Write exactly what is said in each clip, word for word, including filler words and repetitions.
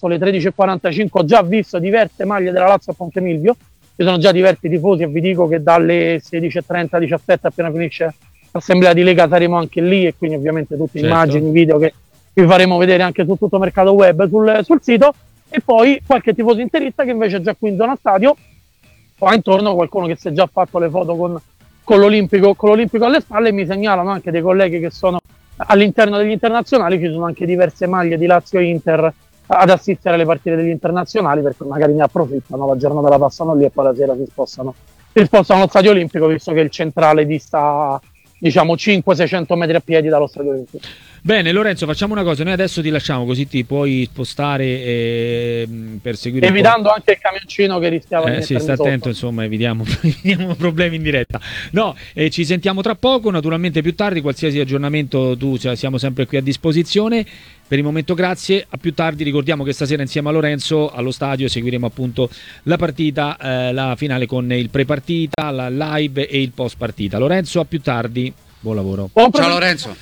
verso le tredici e quarantacinque ho già visto diverse maglie della Lazio a Ponte Milvio, ci sono già diversi tifosi e vi dico che dalle sedici e trenta diciassette appena finisce l'assemblea di Lega saremo anche lì, e quindi ovviamente tutte certo. immagini, video che vi faremo vedere anche su tutto Mercato Web sul, sul sito, e poi qualche tifoso interista che invece è già qui in zona stadio, qua intorno qualcuno che si è già fatto le foto con, con, l'Olimpico, con l'Olimpico alle spalle. Mi segnalano anche dei colleghi che sono all'interno degli internazionali, ci sono anche diverse maglie di Lazio e Inter ad assistere alle partite degli internazionali, perché magari ne approfittano, la giornata la passano lì e poi la sera si spostano, si spostano allo Stadio Olimpico, visto che il centrale dista diciamo cinquecento seicento metri a piedi dallo Stadio Olimpico. Bene Lorenzo, facciamo una cosa, noi adesso ti lasciamo così ti puoi spostare eh, per seguire, evitando anche il camioncino che rischiava eh, di sì, sta attento, insomma, evitiamo, evitiamo problemi in diretta. No, eh, ci sentiamo tra poco, naturalmente più tardi, qualsiasi aggiornamento tu, cioè, siamo sempre qui a disposizione. Per il momento grazie, a più tardi. Ricordiamo che stasera insieme a Lorenzo allo stadio seguiremo appunto la partita, eh, la finale con il pre-partita, la live e il post partita. Lorenzo, a più tardi, buon lavoro. Ciao Lorenzo.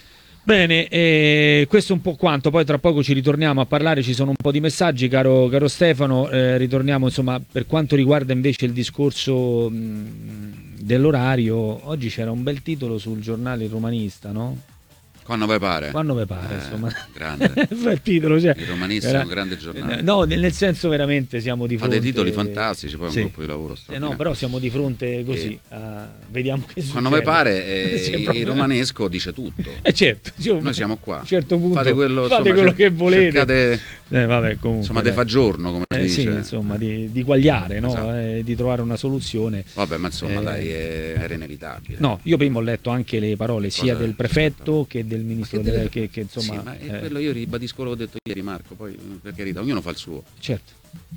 Bene, eh, questo è un po' quanto, poi tra poco ci ritorniamo a parlare, ci sono un po' di messaggi, caro, caro Stefano, eh, ritorniamo insomma per quanto riguarda invece il discorso mh, dell'orario. Oggi c'era un bel titolo sul giornale Il Romanista, no? Quando vi pare. Quando vi pare, eh, insomma. Grande. Il titolo, cioè, Il Romanista era... è un grande giornale. No, nel senso veramente siamo di fronte... Fa dei titoli fantastici, poi è sì. un gruppo di lavoro eh no, però siamo di fronte così, e... uh, vediamo che succede. Quando vi pare, eh, il romanesco dice tutto. Eh certo. Cioè, noi siamo qua. A un certo punto fate quello, fate insomma, quello che volete. Cercate, eh, vabbè, comunque, insomma, te fa giorno, come eh, dice. Sì, insomma, di, di guagliare, no? Esatto. Eh, di trovare una soluzione. Vabbè, ma insomma, eh, dai, era inevitabile. No, io prima ho letto anche le parole sia Cosa... del prefetto che del ministro che, delle... che, che insomma... Sì, ma è eh... quello io ribadisco quello che ho detto ieri, Marco, poi per carità, ognuno fa il suo. Certo,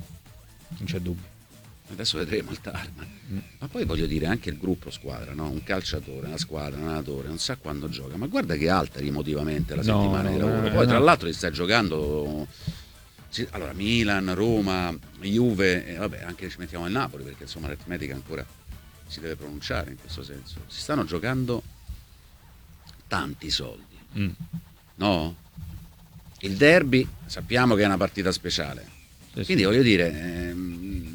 non c'è dubbio. Adesso vedremo il tarma. Mm. Ma poi voglio dire, anche il gruppo squadra, no? Un calciatore, una squadra, un allenatore, non sa quando gioca, ma guarda che alteri emotivamente la no, settimana no, di lavoro. no, Poi tra no. l'altro li sta giocando, sì, allora Milan, Roma, Juve, e vabbè, anche ci mettiamo il Napoli, perché insomma l'aritmetica ancora si deve pronunciare in questo senso. Si stanno giocando tanti soldi, mm. no? Il derby sappiamo che è una partita speciale, sì, quindi sì. voglio dire, ehm,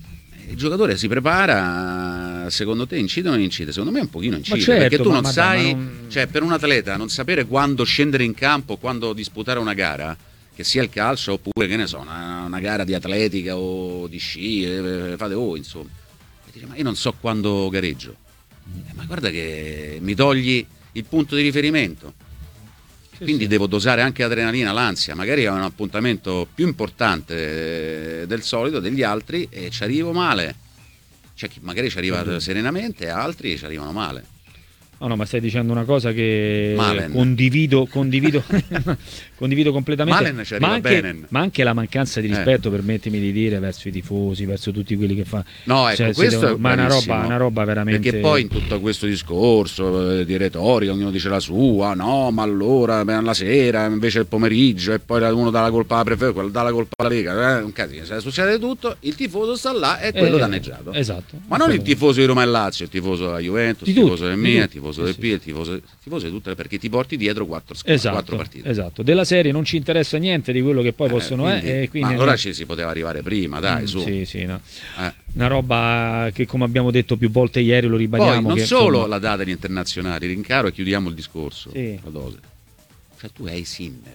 il giocatore si prepara, secondo te incide o non incide? Secondo me un pochino incide, certo, perché tu non ma sai, non... cioè per un atleta non sapere quando scendere in campo, quando disputare una gara, che sia il calcio oppure che ne so, una, una gara di atletica o di sci, eh, fate voi insomma, e dire, ma io non so quando gareggio, eh, ma guarda che mi togli il punto di riferimento. Quindi sì. devo dosare anche adrenalina, l'ansia, magari è un appuntamento più importante del solito, degli altri, e ci arrivo male. C'è chi magari ci arriva sì. serenamente, altri ci arrivano male. No, no, ma stai dicendo una cosa che Malen. condivido, condivido, condivido completamente. Malen ci arriva ma, anche, bene. ma anche la mancanza di rispetto, eh. permettimi di dire, verso i tifosi, verso tutti quelli che fa. No, ecco, cioè, questo devo, è ma è una bravissimo, roba, una roba veramente. Perché poi in tutto questo discorso eh, di retorica, ognuno dice la sua, no, ma allora la sera invece il pomeriggio, e poi uno dà la colpa alla prefettura, quello dà la colpa alla Lega, eh, un casino, se succede tutto, il tifoso sta là, è quello eh, danneggiato. Esatto. Ma non il tifoso di Roma e Lazio, il tifoso della Juventus, il tifoso del Milan, il tifoso del sì, P, il tifoso il tifoso di tutte, perché ti porti dietro quattro, esatto, quattro partite. Esatto, della serie non ci interessa niente di quello che poi eh, possono quindi, eh, quindi ma allora no. ci si poteva arrivare prima, dai, mm, su. Sì, sì, no. Eh. Una roba che, come abbiamo detto più volte ieri, lo ribadiamo. Poi non che, solo insomma... la data degli internazionali, rincaro e chiudiamo il discorso. Sì. La dose. Cioè tu hai Sinner.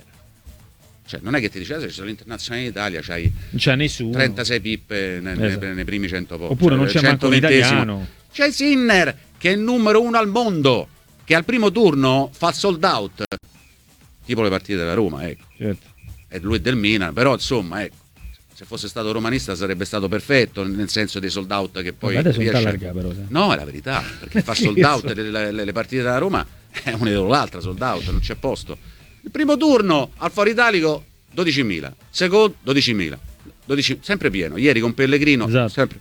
Cioè non è che ti dice, se ci sono l'internazionale in Italia, c'hai non c'è nessuno. trentasei pippe nei, esatto. nei, nei primi cento posti. Oppure non c'è manco un italiano. C'è Sinner, che è il numero uno al mondo, che al primo turno fa sold out, tipo le partite della Roma, ecco. Certo. E lui è del Milan, però insomma, ecco, se fosse stato romanista sarebbe stato perfetto, nel senso dei sold out che poi riesce... riesce... però, sì. No, è la verità, perché fa sold out le, le, le partite della Roma, è una dietro l'altra, sold out, non c'è posto. Il primo turno al Foro Italico dodicimila, secondo dodicimila, dodici, sempre pieno, ieri con Pellegrino, esatto. sempre.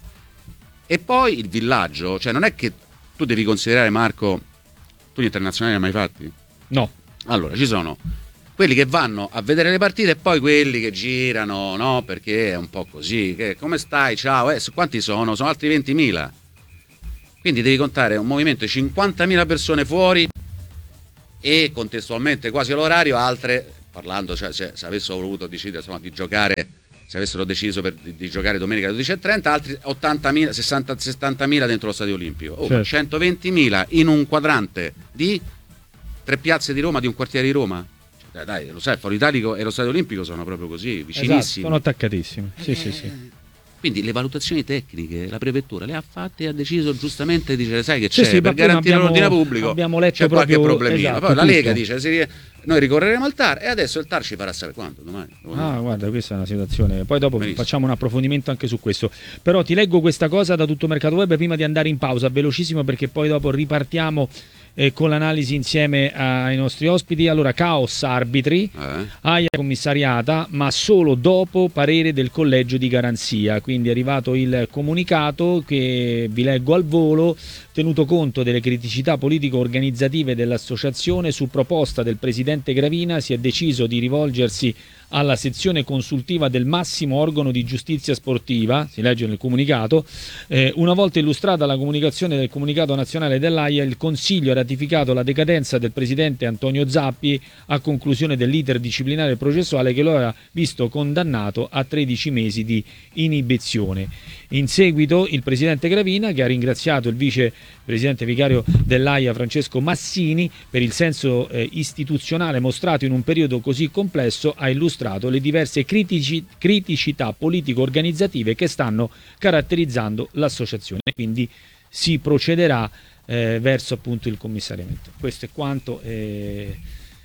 E poi il villaggio, cioè non è che tu devi considerare, Marco, tu gli internazionali li hai mai fatti? No. Allora, ci sono quelli che vanno a vedere le partite e poi quelli che girano, no? Perché è un po' così, che, come stai, ciao, eh, quanti sono? Sono altri ventimila. Quindi devi contare un movimento di cinquantamila persone fuori e contestualmente quasi all'orario altre parlando, cioè se, se avessero voluto decidere insomma, di giocare, se avessero deciso per, di, di giocare domenica alle dodici e trenta, altri ottantamila, sessanta, settantamila dentro lo Stadio Olimpico. Oh, certo. centoventimila in un quadrante di tre piazze di Roma, di un quartiere di Roma. Cioè, dai, lo sai, Foro Italico e lo Stadio Olimpico sono proprio così, vicinissimi. Esatto, sono attaccatissimi. Sì, eh, sì, sì. Quindi le valutazioni tecniche la prefettura le ha fatte e ha deciso giustamente di dire sai che c'è, sì, sì, per garantire abbiamo, l'ordine pubblico abbiamo letto c'è proprio, qualche problemino. esatto, Poi la tutto. Lega dice sì, noi ricorreremo al T A R e adesso il T A R ci farà sapere quando, domani, domani. Ah, guarda, questa è una situazione. Poi dopo Benissimo. facciamo un approfondimento anche su questo. Però ti leggo questa cosa da Tutto Mercato Web prima di andare in pausa, velocissimo perché poi dopo ripartiamo eh, con l'analisi insieme ai nostri ospiti. Allora, caos arbitri, Eh. AIA commissariata, ma solo dopo parere del collegio di garanzia. Quindi è arrivato il comunicato che vi leggo al volo. Tenuto conto delle criticità politico-organizzative dell'associazione, su proposta del presidente Gravina si è deciso di rivolgersi alla sezione consultiva del massimo organo di giustizia sportiva, si legge nel comunicato. Eh, una volta illustrata la comunicazione del comunicato nazionale dell'AIA, il Consiglio ha ratificato la decadenza del presidente Antonio Zappi a conclusione dell'iter disciplinare processuale che lo aveva visto condannato a tredici mesi di inibizione. In seguito il presidente Gravina, che ha ringraziato il vice presidente vicario dell'AIA Francesco Massini per il senso eh, istituzionale mostrato in un periodo così complesso, ha illustrato le diverse critici, criticità politico-organizzative che stanno caratterizzando l'associazione. Quindi si procederà eh, verso appunto il commissariamento. Questo è quanto. Eh,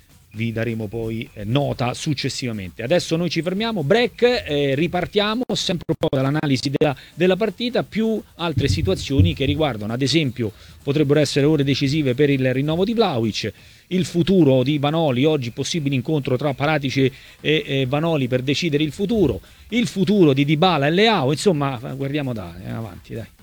vi daremo poi eh, nota successivamente. Adesso noi ci fermiamo, break, eh, ripartiamo sempre un po' dall'analisi della, della partita, più altre situazioni che riguardano, ad esempio, potrebbero essere ore decisive per il rinnovo di Vlahovic, il futuro di Vanoli, oggi possibile incontro tra Paratici e, e Vanoli per decidere il futuro, il futuro di Dybala e Leao, insomma guardiamo da, eh, avanti dai.